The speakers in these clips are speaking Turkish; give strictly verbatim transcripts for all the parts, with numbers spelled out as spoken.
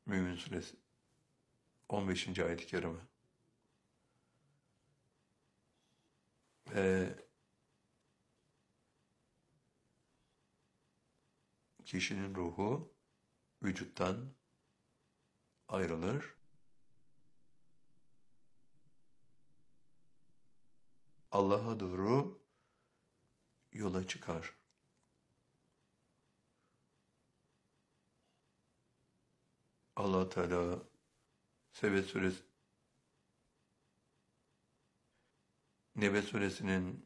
Mümin Suresi on beşinci ayet-i kerime. Ve kişinin ruhu vücuttan ayrılır. Allah'a doğru yola çıkar. Allah Teala Sebe suresi Nebe suresinin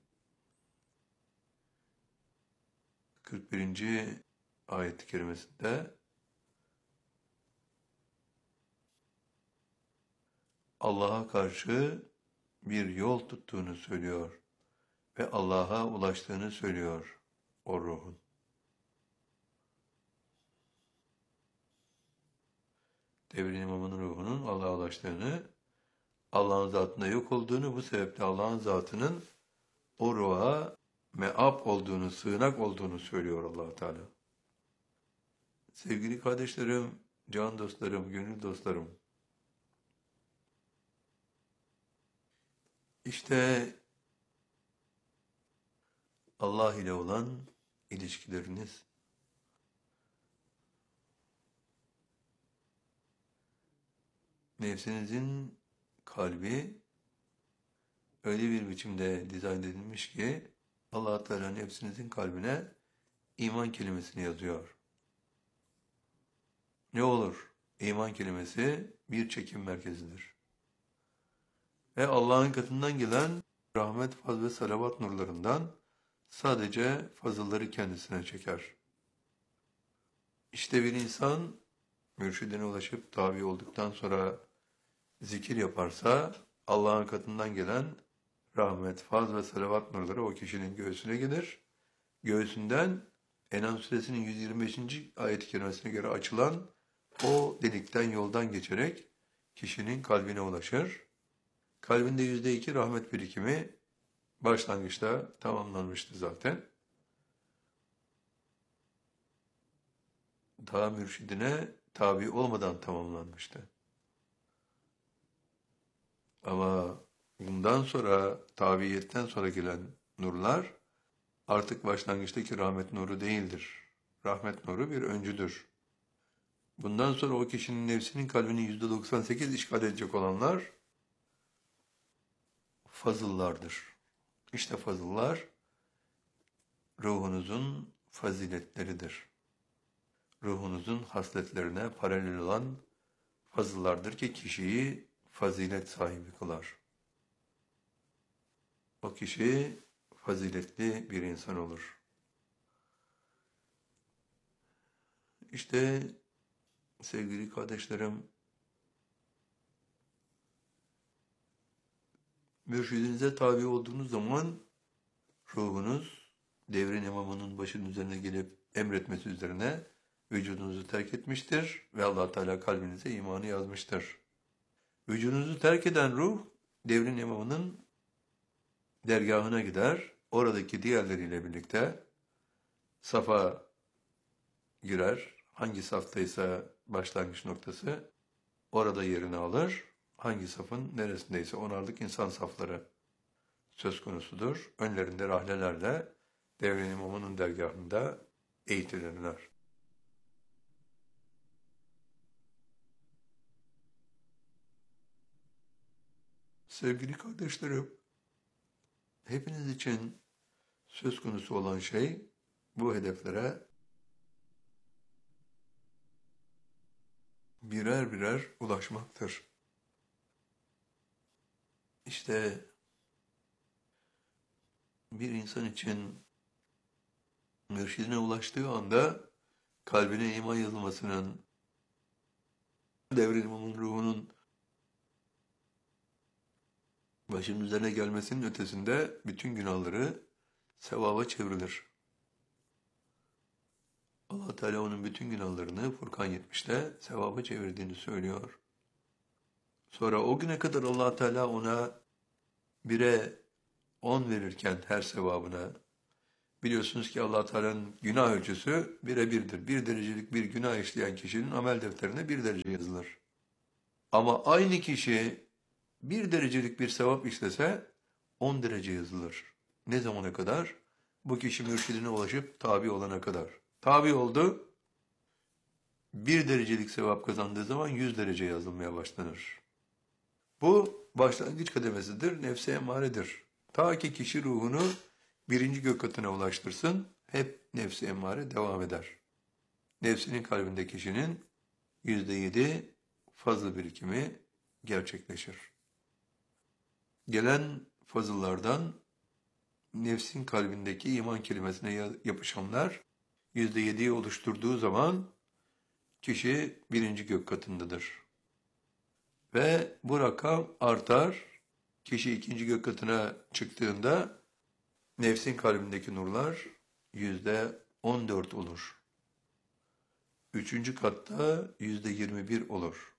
kırk birinci ayet-i kerimesinde Allah'a karşı bir yol tuttuğunu söylüyor ve Allah'a ulaştığını söylüyor o ruhun. Devrin imamının ruhunun Allah'a ulaştığını, Allah'ın zatında yok olduğunu, bu sebeple Allah'ın zatının o ruha meab olduğunu, sığınak olduğunu söylüyor Allah Teala. Sevgili kardeşlerim, can dostlarım, gönül dostlarım, İşte Allah ile olan ilişkileriniz, nefsinizin kalbi öyle bir biçimde dizayn edilmiş ki Allah Teala nefsinizin kalbine iman kelimesini yazıyor. Ne olur? İman kelimesi bir çekim merkezidir. Ve Allah'ın katından gelen rahmet, faz ve salavat nurlarından sadece fazılları kendisine çeker. İşte bir insan mürşidine ulaşıp tabi olduktan sonra zikir yaparsa Allah'ın katından gelen rahmet, faz ve salavat nurları o kişinin göğsüne gelir. Göğsünden En'am suresinin yüz yirmi beşinci ayet-i kerimesine göre açılan o delikten yoldan geçerek kişinin kalbine ulaşır. Kalbinde yüzde iki rahmet birikimi başlangıçta tamamlanmıştı zaten. Daha mürşidine tabi olmadan tamamlanmıştı. Ama bundan sonra, tabiiyetten sonra gelen nurlar artık başlangıçtaki rahmet nuru değildir. Rahmet nuru bir öncüdür. Bundan sonra o kişinin nefsinin kalbinin yüzde doksan sekiz işgal edecek olanlar fazıllardır. İşte fazıllar ruhunuzun faziletleridir. Ruhunuzun hasletlerine paralel olan fazıllardır ki kişiyi fazilet sahibi kılar. O kişi faziletli bir insan olur. İşte sevgili kardeşlerim, mürşidinize tabi olduğunuz zaman ruhunuz devrin imamının başının üzerine gelip emretmesi üzerine vücudunuzu terk etmiştir ve Allah Teala kalbinize imanı yazmıştır. Vücudunuzu terk eden ruh devrin imamının dergahına gider. Oradaki diğerleriyle birlikte safa girer. Hangi saftaysa başlangıç noktası orada yerini alır. Hangi safın neresindeyse onarlık insan safları söz konusudur. Önlerinde rahlelerle devrin imamının dergahında eğitilirler. Sevgili kardeşlerim, hepiniz için söz konusu olan şey bu hedeflere birer birer ulaşmaktır. İşte bir insan için mürşidine ulaştığı anda kalbine iman yazılmasının, devrin imamın ruhunun başının üzerine gelmesinin ötesinde bütün günahları sevaba çevrilir. Allah Teala onun bütün günahlarını Furkan yetmişte sevaba çevirdiğini söylüyor. Sonra o güne kadar Allah Teala ona bire on verirken her sevabına Biliyorsunuz ki Allah Teala'nın günah ölçüsü bire birdir. Bir derecelik bir günah işleyen kişinin amel defterine bir derece yazılır. Ama aynı kişi bir derecelik bir sevap işlese on derece yazılır. Ne zamana kadar? Bu kişi mürşidine ulaşıp tabi olana kadar. Tabi oldu, bir derecelik sevap kazandığı zaman yüz derece yazılmaya başlanır. Bu başlangıç kademesidir, nefse emaredir. Ta ki kişi ruhunu birinci gök katına ulaştırsın, hep nefsi emmare devam eder. Nefsinin kalbinde kişinin yüzde yedi fazıl birikimi gerçekleşir. Gelen fazıllardan nefsin kalbindeki iman kelimesine yapışanlar yüzde yediyi oluşturduğu zaman kişi birinci gök katındadır. Ve bu rakam artar. Kişi ikinci gök katına çıktığında nefsin kalbindeki nurlar yüzde on dört olur. Üçüncü katta yüzde yirmi bir olur.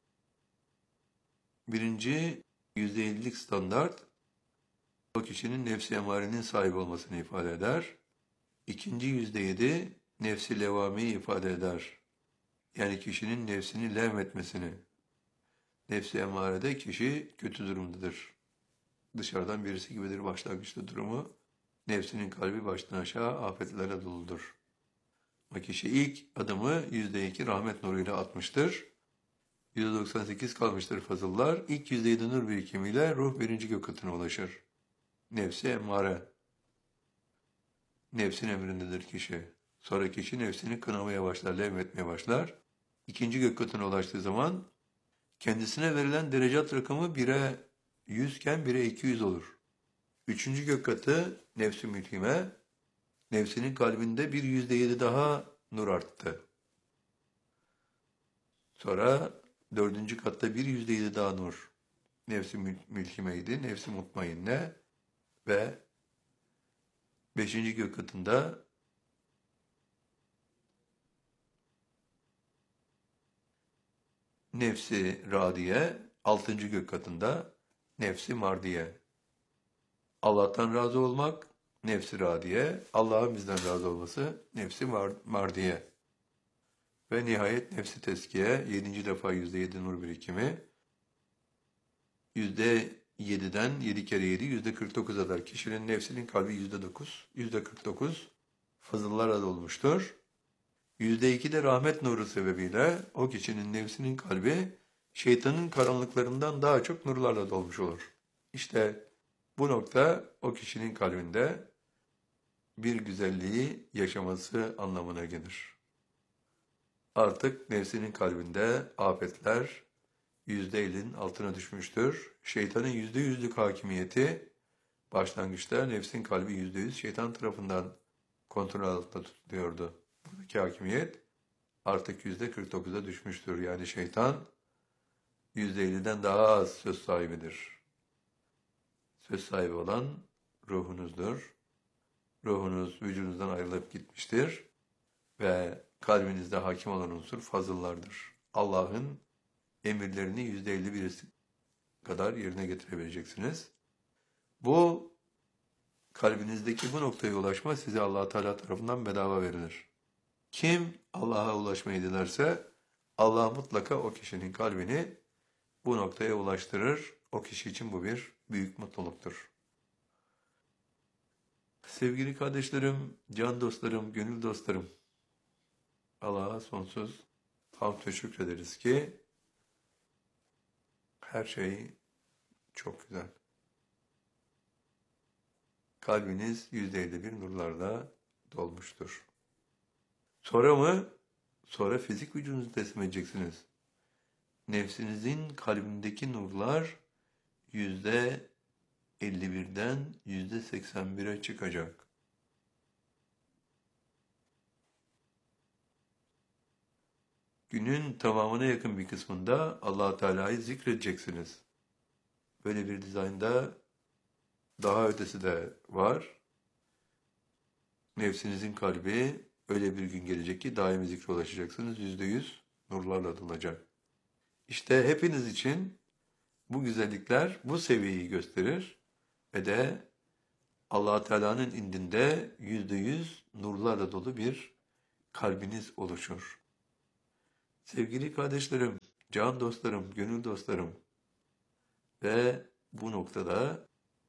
Birinci yüzde ellilik standart o kişinin nefsi emarenin sahibi olmasını ifade eder. İkinci yüzde yedi nefsi levamiyi ifade eder. Yani kişinin nefsini levmetmesini. Nefsi emarede kişi kötü durumdadır. Dışarıdan birisi gibidir başlangıçta durumu. Nefsinin kalbi baştan aşağı afetlerle doludur. O kişi ilk adımı yüzde iki rahmet nuruyla atmıştır. yüzde doksan sekiz kalmıştır fazıllar. İlk yüzde yedi nur birikimiyle ruh birinci gök katına ulaşır. Nefsi emmare. Nefsin emrindedir kişi. Sonra kişi nefsini kınamaya başlar, levmetmeye başlar. İkinci gök katına ulaştığı zaman kendisine verilen derecat rakamı bire yüz iken bire iki yüz olur. Üçüncü gök katı nefsi mülhime, nefsinin kalbinde bir yüzde yedi daha nur arttı. Sonra dördüncü katta bir yüzde yedi daha nur. Nefsi mülhimeydi, nefsi mutmainne ve beşinci gök katında nefsi radiye, altıncı gök katında nefsi mardiye. Allah'tan razı olmak, nefsi radiye, Allah'ın bizden razı olması, nefsi mardiye. Ve nihayet nefsi teskiye, yedinci defa yüzde yedi nur birikimi, yüzde yediden yedi kere yedi, yüzde kırk dokuz eder. Kişinin nefsinin kalbi yüzde dokuz, yüzde kırk dokuz fazıllarla dolmuştur. Yüzde iki de rahmet nuru sebebiyle o kişinin nefsinin kalbi şeytanın karanlıklarından daha çok nurlarla dolmuş olur. İşte bu nokta o kişinin kalbinde bir güzelliği yaşaması anlamına gelir. Artık nefsinin kalbinde afetler yüzde ellinin altına düşmüştür. Şeytanın yüzde yüzlük hakimiyeti başlangıçta nefsin kalbi yüzde yüz şeytan tarafından kontrol altında tutuluyordu. Buradaki hakimiyet artık yüzde kırk dokuza düşmüştür. Yani şeytan yüzde elliden daha az söz sahibidir. Söz sahibi olan ruhunuzdur. Ruhunuz vücudunuzdan ayrılıp gitmiştir ve kalbinizde hakim olan unsur fazıllardır. Allah'ın emirlerini yüzde elli bir kadar yerine getirebileceksiniz. Bu kalbinizdeki bu noktaya ulaşma size Allah Teala tarafından bedava verilir. Kim Allah'a ulaşmayı dilerse Allah mutlaka o kişinin kalbini bu noktaya ulaştırır. O kişi için bu bir büyük mutluluktur. Sevgili kardeşlerim, can dostlarım, gönül dostlarım, Allah'a sonsuz hamd ve şükrederiz ki her şey çok güzel. Kalbiniz yüzde elli bir nurlarla dolmuştur. Sonra mı? Sonra fizik vücudunuzu teslim edeceksiniz. Nefsinizin kalbindeki nurlar yüzde elli birden yüzde seksen bire çıkacak. Günün tamamına yakın bir kısmında Allah Teala'yı zikredeceksiniz. Böyle bir dizaynda daha ötesi de var. Nefsinizin kalbi öyle bir gün gelecek ki daimi zikre ulaşacaksınız. Yüzde yüz nurlarla dolacak. İşte hepiniz için bu güzellikler bu seviyeyi gösterir ve de Allah Teala'nın indinde yüzde yüz nurlarla dolu bir kalbiniz oluşur. Sevgili kardeşlerim, can dostlarım, gönül dostlarım ve bu noktada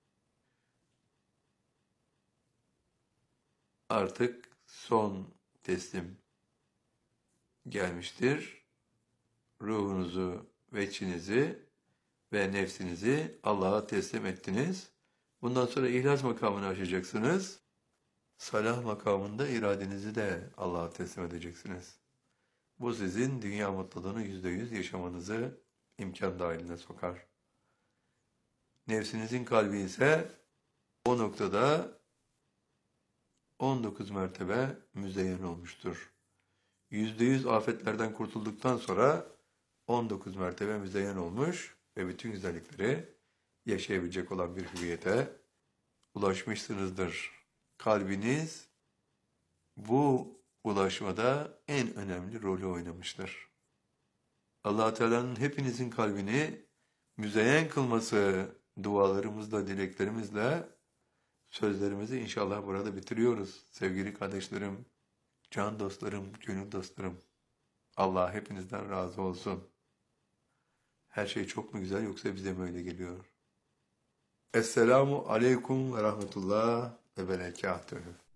artık son teslim gelmiştir. Ruhunuzu ve içinizi ve nefsinizi Allah'a teslim ettiniz. Bundan sonra ihlas makamını aşacaksınız. Salah makamında iradenizi de Allah'a teslim edeceksiniz. Bu sizin dünya mutluluğunu yüzde yüz yaşamanızı imkan dahiline sokar. Nefsinizin kalbi ise o noktada on dokuz mertebe müzeyyen olmuştur. yüzde yüz afetlerden kurtulduktan sonra on dokuz mertebe müzeyyen olmuş ve bütün güzellikleri yaşayabilecek olan bir hüviyete ulaşmışsınızdır. Kalbiniz bu ulaşmada en önemli rolü oynamıştır. Allah Teala'nın hepinizin kalbini müzeyyen kılması dualarımızla, dileklerimizle sözlerimizi inşallah burada bitiriyoruz. Sevgili kardeşlerim, can dostlarım, gönül dostlarım. Allah hepinizden razı olsun. Her şey çok mu güzel yoksa bize mi öyle geliyor? Esselamu aleyküm ve rahmetullah ve berekatuhu.